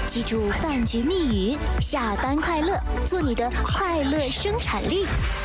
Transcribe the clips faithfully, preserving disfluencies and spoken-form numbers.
记住饭局密语，下班快乐，做你的快乐生产力。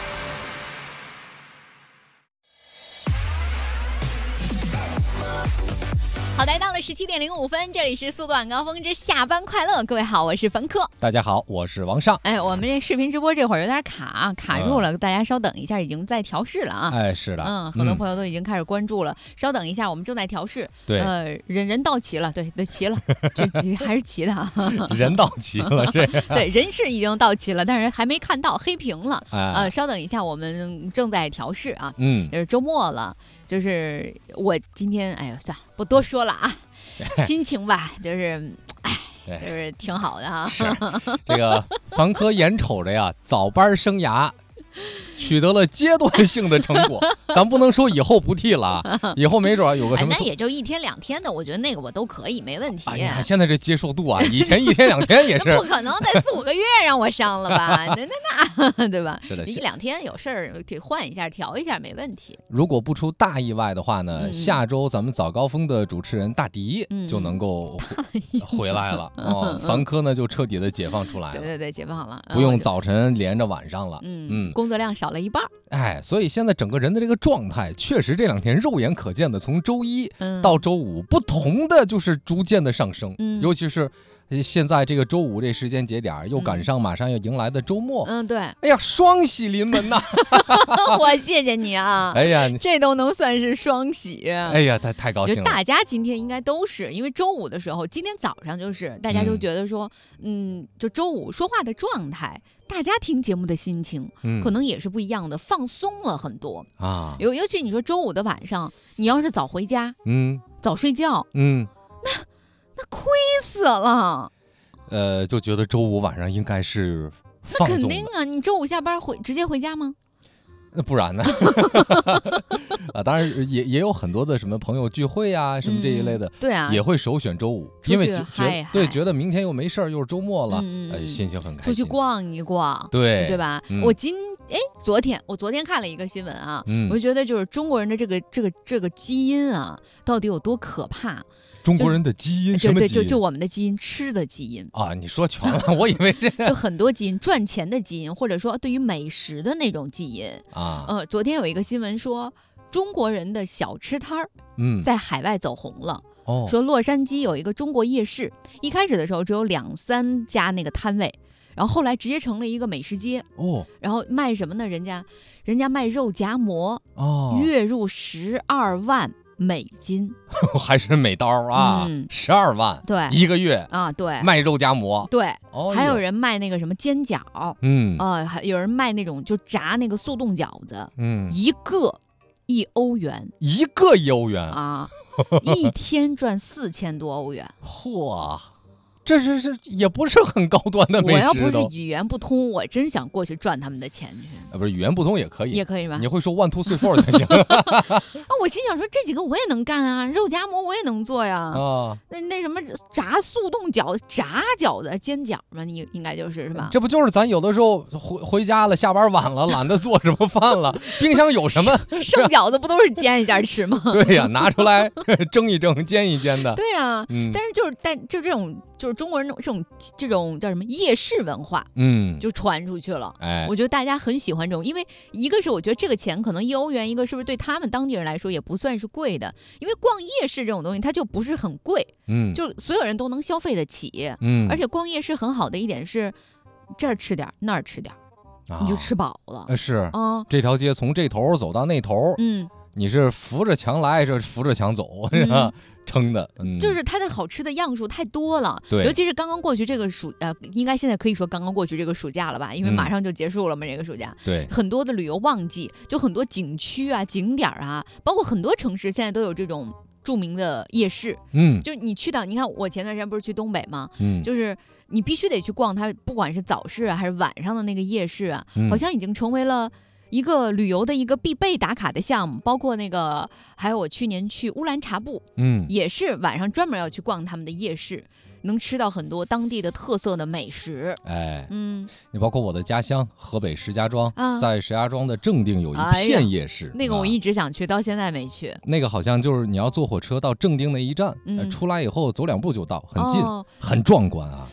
好，来到了十七点零五分，这里是速度晚高峰之下班快乐。各位好，我是冯科。 大家好，我是王尚。 哎，我们这视频直播这会儿有点卡，卡住了，嗯、大家稍等一下，已经在调试了啊。 哎，是的， 嗯，很多朋友都已经开始关注了，嗯、稍等一下，我们正在调试。 对， 呃，人人到齐了，对对，齐了，这还是齐的啊。 人到齐了，这对，人是已经到齐了，但是还没看到黑屏了。 哎、 呃，稍等一下，我们正在调试啊。 嗯， 就是周末了，就是我今天，哎呦，算了，不多说了啊。心情吧，就是，哎，就是挺好的哈。 是这个房科眼瞅着呀，早班生涯取得了阶段性的成果，咱不能说以后不替了，以后没准有个什么、 哎，那也就一天两天的，我觉得那个我都可以，没问题。 哎呀，现在这接受度啊，以前一天两天也是， 不可能在四五个月让我上了吧？那那那，对吧？ 是的， 一两天有事儿得换一下、调一下，没问题。 如果不出大意外的话呢， 嗯、 下周咱们早高峰的主持人大迪就能够回来了、嗯、哦，房科呢就彻底的解放出来了。 对对对，解放了， 不用早晨连着晚上了。 嗯嗯，工作量少了一半。 哎，所以现在整个人的这个状态，确实这两天肉眼可见的，从周一到周五，不同的就是逐渐的上升， 嗯、 尤其是现在这个周五这时间节点，又赶上马上要迎来的周末。 嗯，对。 哎呀，双喜临门呐！ 我谢谢你啊！ 哎呀， 这都能算是双喜。 哎呀，太太高兴了！ 大家今天应该都是因为周五的时候，今天早上就是大家就觉得说，嗯，嗯就周五说话的状态。大家听节目的心情，嗯，可能也是不一样的，放松了很多啊。尤尤其你说周五的晚上，你要是早回家，嗯，早睡觉， 嗯， 那那亏死了。 呃，就觉得周五晚上应该是放纵的。 那肯定啊，你周五下班回直接回家吗？ 那不然呢？啊，当然也也有很多的什么朋友聚会啊，什么这一类的， 嗯、对啊， 也会首选周五，因为觉嗨嗨对觉得明天又没事儿，又是周末了， 嗯呃，心情很开心， 出去逛一逛， 对对吧？ 嗯、 我今哎，昨天我昨天看了一个新闻啊，嗯、我就觉得就是中国人的这个这个这个基因啊，到底有多可怕？ 中国人的基因， 就是、 什么基因？ 对，就就我们的基因，吃的基因啊！你说全了，我以为这就很多基因，赚钱的基因，或者说对于美食的那种基因啊。呃，昨天有一个新闻说，中国人的小吃摊儿，嗯，在海外走红了。哦，说洛杉矶有一个中国夜市，一开始的时候只有两三家那个摊位，然后后来直接成了一个美食街。哦，然后卖什么呢？人家，人家卖肉夹馍，哦，月入十二万。美金还是美刀啊，十二、嗯、万， 对， 一个月啊，对， 卖肉夹馍， 对，哦、还有人卖那个什么煎饺，嗯，呃，还有人卖那种就炸那个速冻饺子，嗯，一个一欧元， 一个一欧元啊，一天赚四千多欧元， 嚯！这是这也不是很高端的美食。 我要不是语言不通，我真想过去赚他们的钱去。 啊，不是语言不通也可以， 也可以吧？ 你会说 one two three four 才行。 啊，我心想说这几个我也能干啊，肉夹馍我也能做呀。啊，那那什么炸速冻饺子、炸饺子、煎饺嘛，你应该就是是吧？ 这不就是咱有的时候回回家了，下班晚了，懒得做什么饭了，冰箱有什么剩饺子不都是煎一下吃吗？ 对呀，拿出来蒸一蒸、煎一煎的。 对呀，嗯，但是就是但就这种。就是中国人这种这种叫什么夜市文化，嗯，就传出去了。哎，我觉得大家很喜欢这种，因为一个是我觉得这个钱可能一欧元，一个是不是对他们当地人来说也不算是贵的，因为逛夜市这种东西它就不是很贵，嗯，就是所有人都能消费得起，嗯，而且逛夜市很好的一点是这儿吃点那儿吃点，啊、你就吃饱了。 是啊，这条街从这头走到那头，嗯，你是扶着墙来，这扶着墙走，嗯撑的，嗯， 就是它的好吃的样数太多了， 对， 尤其是刚刚过去这个暑，呃，应该现在可以说刚刚过去这个暑假了吧，因为马上就结束了嘛，嗯、这个暑假， 对， 很多的旅游旺季，就很多景区啊、景点啊，包括很多城市现在都有这种著名的夜市，嗯，就你去到，你看我前段时间不是去东北吗？嗯，就是你必须得去逛它，不管是早市啊还是晚上的那个夜市啊，嗯、好像已经成为了。一个旅游的一个必备打卡的项目，包括那个，还有我去年去乌兰察布，嗯，也是晚上专门要去逛他们的夜市，能吃到很多当地的特色的美食。 哎，嗯，你包括我的家乡河北石家庄，啊、在石家庄的正定有一片夜市， 哎、那个我一直想去，啊、到现在没去。 那个好像就是你要坐火车到正定那一站，嗯、出来以后走两步就到，很近，哦、很壮观啊。